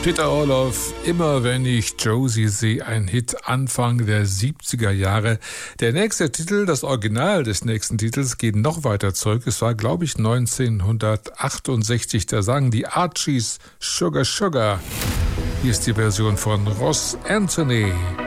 Peter Orloff, immer wenn ich Josie sehe, ein Hit Anfang der 70er Jahre. Der nächste Titel, das Original des nächsten Titels, geht noch weiter zurück. Es war, glaube ich, 1968. Da sangen die Archies Sugar Sugar. Hier ist die Version von Ross Anthony.